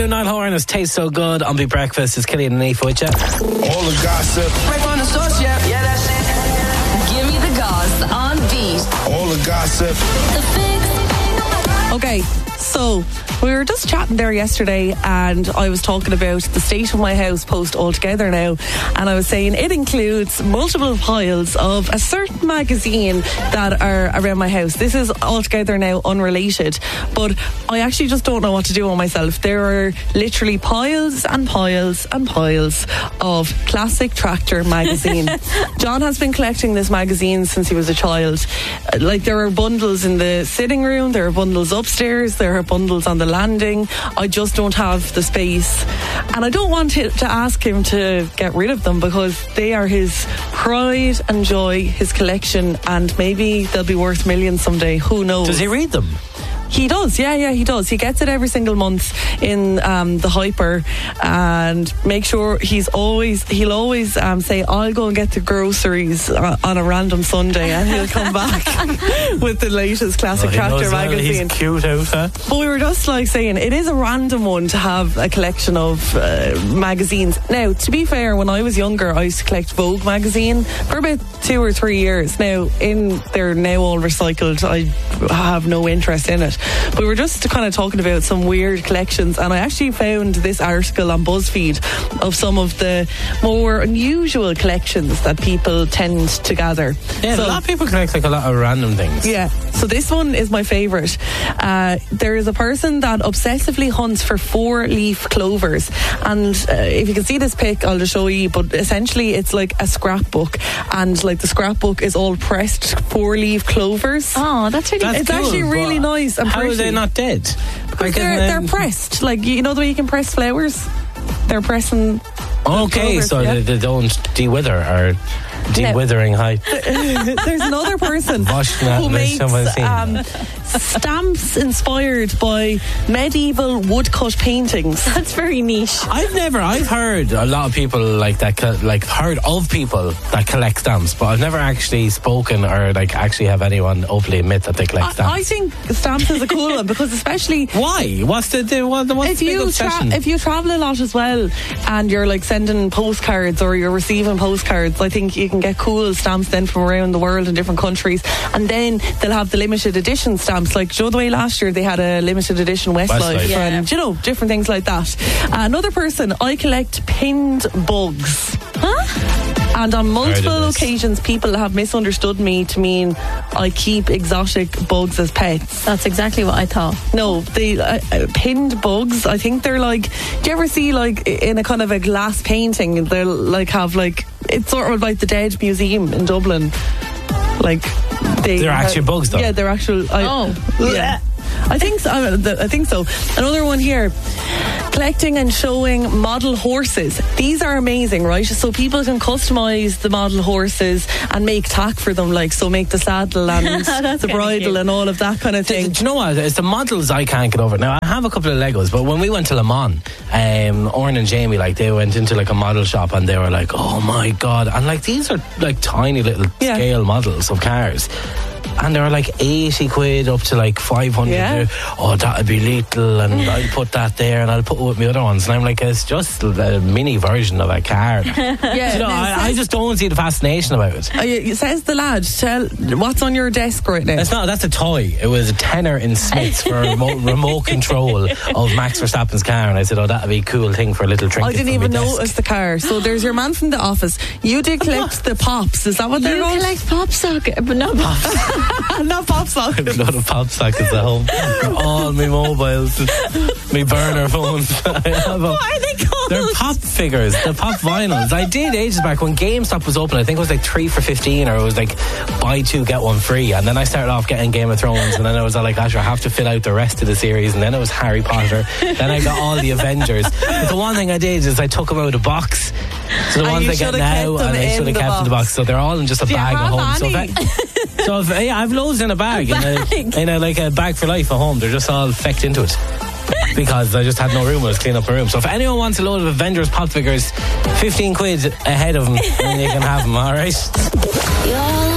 new Niall Horan Tastes So Good on Be Breakfast. It's Killian and Aoife with you. All the gossip. Right on the source, yeah, that's it. Give me the goss on Beat. All the gossip. The Fix. Okay, so we were just chatting there yesterday and I was talking about the state of my house post altogether now, and I was saying it includes multiple piles of a certain magazine that are around my house. This is altogether now unrelated, but I actually just don't know what to do with myself. There are literally piles and piles and piles of Classic Tractor magazine. John has been collecting this magazine since he was a child. Like, there are bundles in the sitting room, there are bundles upstairs, there are bundles on the landing. I just don't have the space, and I don't want to ask him to get rid of them because they are his pride and joy, his collection, and maybe they'll be worth millions someday. Who knows? Does he read them? He does, yeah, he does. He gets it every single month in the Hyper, and make sure he'll always say, I'll go and get the groceries on a random Sunday, and he'll come back with the latest Classic Tractor magazine. He's cute out, huh? But we were just like saying, it is a random one to have a collection of magazines. Now, to be fair, when I was younger, I used to collect Vogue magazine for about 2 or 3 years. Now, they're now all recycled. I have no interest in it. But we were just kind of talking about some weird collections, and I actually found this article on BuzzFeed of some of the more unusual collections that people tend to gather. Yeah, so a lot of people collect like a lot of random things. Yeah, so this one is my favourite. There is a person that obsessively hunts for 4-leaf clovers, and if you can see this pic, I'll just show you, but essentially it's like a scrapbook, and like the scrapbook is all pressed 4-leaf clovers. Oh, that's really It's actually really nice. How are they not dead? Because they're pressed. Like, you know the way you can press flowers? They're pressing. Okay, clovers, so yeah. they don't de-wither or de-withering high. There's another person who makes stamps inspired by medieval woodcut paintings. That's very niche. I've heard a lot of people like that, heard of people that collect stamps, but I've never actually spoken or like actually have anyone openly admit that they collect stamps. I think stamps is a cool one because especially why? What's the big obsession? If you travel a lot as well and you're like sending postcards or you're receiving postcards, I think you can get cool stamps then from around the world in different countries, and then they'll have the limited edition stamps. Like, the way last year they had a limited edition Westlife. And different things like that. Another person, I collect pinned bugs. Huh? And on multiple occasions people have misunderstood me to mean I keep exotic bugs as pets. That's exactly what I thought. No, they pinned bugs, I think they're like, do you ever see like in a kind of a glass painting, they'll like have like, it's sort of like the Dead Museum in Dublin, like they're actual bugs though? Yeah, they're actual. Yeah, I think so. Another one here, collecting and showing model horses. These are amazing, right? So people can customise the model horses and make tack for them, like, so make the saddle and the bridle and all of that kind of thing. Do you know what? It's the models I can't get over. Now, I have a couple of Legos, but when we went to Le Mans, Oren and Jamie, like, they went into like a model shop and they were like, oh my God. And like, these are like tiny little scale models of cars. And they were like 80 quid up to like 500. Yeah. Oh, that'd be little, and I'll put that there and I'll put it with my other ones. And I'm like, it's just a mini version of a car. Yeah, you know, I just don't see the fascination about it. Says the lad, tell what's on your desk right now. It's not, that's a toy. It was a tenner in Smith's for a remote control of Max Verstappen's car, and I said, oh, that'd be a cool thing for a little trinket. I didn't even notice the car. So there's your man from the office. You did collect the pops. Is that what they're called? You collect pop socket, but not pops. Not pop sockets. A lot of pop sockets at home. All my mobiles, my burner phones. What are they called? They're pop figures. They're pop vinyls. I did ages back when GameStop was open. I think it was like 3 for $15, or it was like buy 2 get 1 free. And then I started off getting Game of Thrones, and then I was like, I have to fill out the rest of the series. And then it was Harry Potter. Then I got all the Avengers. But the one thing I did is I took them out of the box. So the ones I get now, and I should have kept in the box. So they're all in just a bag at home. So I've loads in a bag, in a bag for life at home. They're just all fecked into it because I just had no room. I was cleaning up my room. So if anyone wants a load of Avengers pop figures, 15 quid ahead of them, then you can have them. All right.